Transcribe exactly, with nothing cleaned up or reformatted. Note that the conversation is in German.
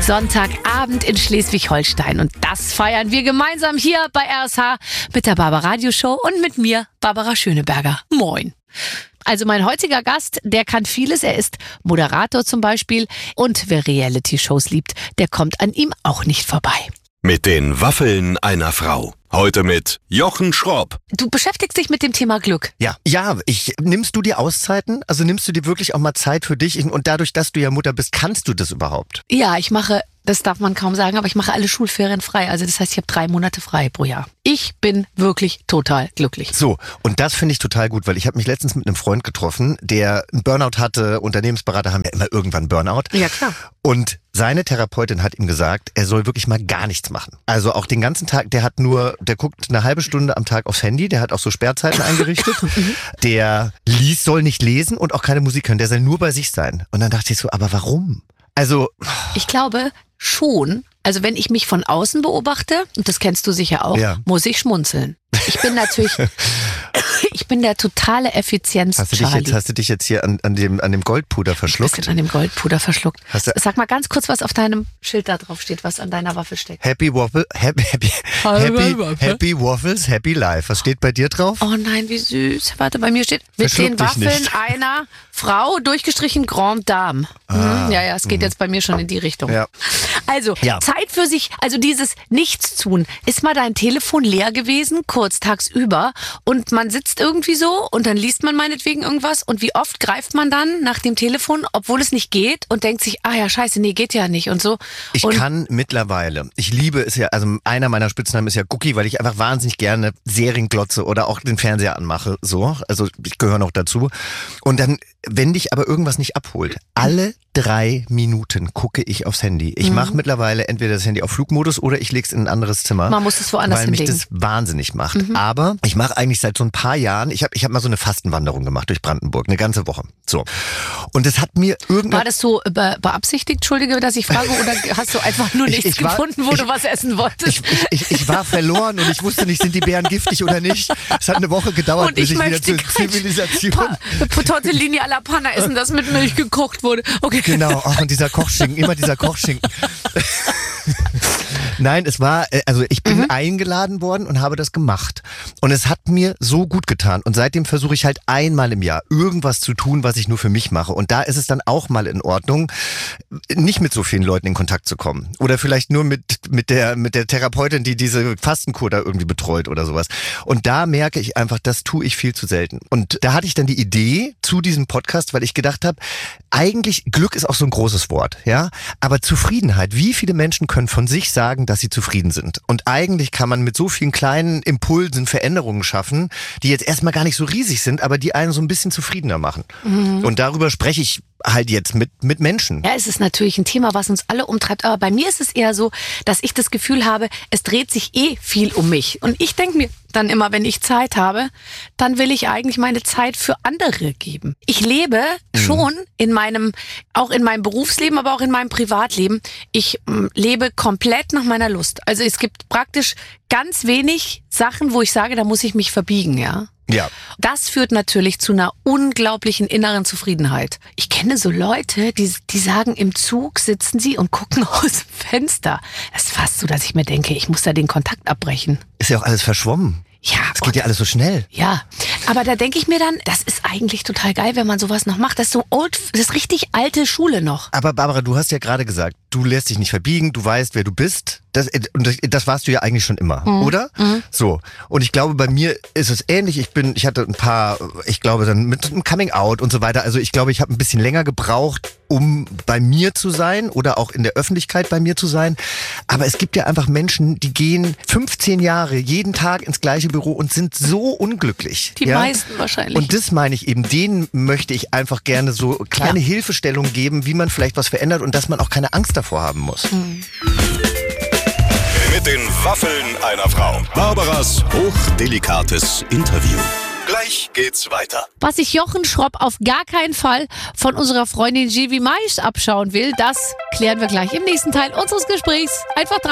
Sonntagabend in Schleswig-Holstein. Und das feiern wir gemeinsam hier bei R S H mit der Barbara Radio Show und mit mir, Barbara Schöneberger. Moin. Also mein heutiger Gast, der kann vieles. Er ist Moderator zum Beispiel. Und wer Reality-Shows liebt, der kommt an ihm auch nicht vorbei. Mit den Waffeln einer Frau. Heute mit Jochen Schropp. Du beschäftigst dich mit dem Thema Glück. Ja, ja. Ich, nimmst du dir Auszeiten? Also nimmst du dir wirklich auch mal Zeit für dich? Und dadurch, dass du ja Mutter bist, kannst du das überhaupt? Ja, ich mache, das darf man kaum sagen, aber ich mache alle Schulferien frei. Also das heißt, ich habe drei Monate frei pro Jahr. Ich bin wirklich total glücklich. So, und das finde ich total gut, weil ich habe mich letztens mit einem Freund getroffen, der einen Burnout hatte. Unternehmensberater haben ja immer irgendwann Burnout. Ja, klar. Und seine Therapeutin hat ihm gesagt, er soll wirklich mal gar nichts machen. Also auch den ganzen Tag, der hat nur, der guckt eine halbe Stunde am Tag aufs Handy, der hat auch so Sperrzeiten eingerichtet. Der liest, soll nicht lesen und auch keine Musik hören, der soll nur bei sich sein. Und dann dachte ich so, aber warum? Also ich glaube schon, also wenn ich mich von außen beobachte, und das kennst du sicher auch, ja, muss ich schmunzeln. Ich bin natürlich, ich bin der totale Effizienz. Hast du dich jetzt, hast du dich jetzt hier an, an dem, an dem Goldpuder verschluckt? Ich bin an dem Goldpuder verschluckt. Hast du, Sag mal ganz kurz, was auf deinem Schild da drauf steht, was an deiner Waffel steckt. Happy Waffle, Happy, Happy, Happy, Happy Waffles, Happy Life. Was steht bei dir drauf? Oh nein, wie süß. Warte, bei mir steht mit den Waffeln einer Frau, durchgestrichen Grande Dame. Ah, hm, ja, ja, es geht mh. jetzt bei mir schon in die Richtung. Ja. Also, ja. Zeit für sich, also dieses Nichtstun. Ist mal dein Telefon leer gewesen, kurz tagsüber, und man sitzt irgendwie so und dann liest man meinetwegen irgendwas, und wie oft greift man dann nach dem Telefon, obwohl es nicht geht, und denkt sich, ah ja, scheiße, nee, geht ja nicht und so. Ich und kann mittlerweile, ich liebe es ja, also einer meiner Spitznamen ist ja Gucki, weil ich einfach wahnsinnig gerne Serien glotze oder auch den Fernseher anmache, so, also ich gehöre noch dazu. Und dann, wenn dich aber irgendwas nicht abholt, alle drei Minuten gucke ich aufs Handy. Ich mhm. mache mittlerweile entweder das Handy auf Flugmodus oder ich lege es in ein anderes Zimmer. Man muss es woanders weil mich hinlegen. das wahnsinnig macht. Mhm. Aber ich mache eigentlich seit so ein paar Jahren, ich habe ich hab mal so eine Fastenwanderung gemacht durch Brandenburg, eine ganze Woche. So. Und es hat mir irgendwann... War das so be- beabsichtigt, Entschuldige, dass ich frage, oder hast du einfach nur nichts ich, ich war, gefunden, wo ich, du was essen wolltest? Ich, ich, ich, ich war verloren und ich wusste nicht, sind die Bären giftig oder nicht. Es hat eine Woche gedauert, und bis ich, ich wieder zur Zivilisation... Pa- Tortellini alla Panna essen, das mit Milch gekocht wurde. Okay. Genau, oh, und dieser Kochschinken, immer dieser Kochschinken. Nein, es war, also ich bin mhm. eingeladen worden und habe das gemacht. Und es hat mir so gut getan. Und seitdem versuche ich halt einmal im Jahr irgendwas zu tun, was ich nur für mich mache. Und da ist es dann auch mal in Ordnung, nicht mit so vielen Leuten in Kontakt zu kommen. Oder vielleicht nur mit, mit der, mit der Therapeutin, die diese Fastenkur da irgendwie betreut oder sowas. Und da merke ich einfach, das tue ich viel zu selten. Und da hatte ich dann die Idee zu diesem Podcast, weil ich gedacht habe, eigentlich, Glück ist auch so ein großes Wort, ja. Aber Zufriedenheit, wie viele Menschen können von sich sagen, dass sie zufrieden sind? Und eigentlich kann man mit so vielen kleinen Impulsen Veränderungen schaffen, die jetzt erstmal gar nicht so riesig sind, aber die einen so ein bisschen zufriedener machen. Mhm. Und darüber spreche ich halt jetzt mit, mit Menschen. Ja, es ist natürlich ein Thema, was uns alle umtreibt. Aber bei mir ist es eher so, dass ich das Gefühl habe, es dreht sich eh viel um mich. Und ich denke mir dann immer, wenn ich Zeit habe, dann will ich eigentlich meine Zeit für andere geben. Ich lebe mhm. schon in meinem, auch in meinem Berufsleben, aber auch in meinem Privatleben. Ich m, lebe komplett nach meiner Lust. Also es gibt praktisch ganz wenig Sachen, wo ich sage, da muss ich mich verbiegen, ja. Ja. Das führt natürlich zu einer unglaublichen inneren Zufriedenheit. Ich kenne so Leute, die, die sagen, im Zug sitzen sie und gucken aus dem Fenster. Das ist fast so, dass ich mir denke, ich muss da den Kontakt abbrechen. Ist ja auch alles verschwommen. Ja. Es geht ja alles so schnell. Ja, aber da denke ich mir dann, das ist eigentlich total geil, wenn man sowas noch macht. Das ist so old, das ist richtig alte Schule noch. Aber Barbara, du hast ja gerade gesagt, du lässt dich nicht verbiegen, du weißt, wer du bist. Das, und das, das warst du ja eigentlich schon immer, mhm. oder? Mhm. So. Und ich glaube, bei mir ist es ähnlich. Ich bin, ich hatte ein paar, ich glaube dann mit einem Coming Out und so weiter. Also ich glaube, ich habe ein bisschen länger gebraucht, um bei mir zu sein oder auch in der Öffentlichkeit bei mir zu sein. Aber es gibt ja einfach Menschen, die gehen fünfzehn Jahre jeden Tag ins gleiche Büro und sind so unglücklich. Die ja? meisten wahrscheinlich. Und das meine ich eben, denen möchte ich einfach gerne so kleine ja. Hilfestellungen geben, wie man vielleicht was verändert und dass man auch keine Angst davor haben muss. Mhm. Mit den Waffeln einer Frau. Barbaras hochdelikates Interview. Gleich geht's weiter. Was sich Jochen Schropp auf gar keinen Fall von unserer Freundin Jivi Mais abschauen will, das klären wir gleich im nächsten Teil unseres Gesprächs. Einfach dran.